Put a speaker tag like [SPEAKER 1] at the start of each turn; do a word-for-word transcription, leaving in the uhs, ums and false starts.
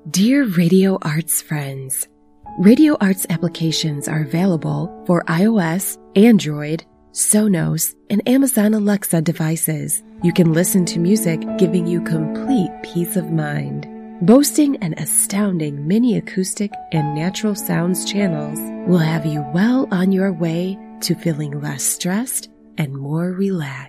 [SPEAKER 1] Dear Radio Arts friends, Radio Arts applications are available for iOS, Android, Sonos, and Amazon Alexa devices. You can listen to music giving you complete peace of mind. Boasting an astounding mini acoustic and natural sounds channels will have you well on your way to feeling less stressed and more relaxed.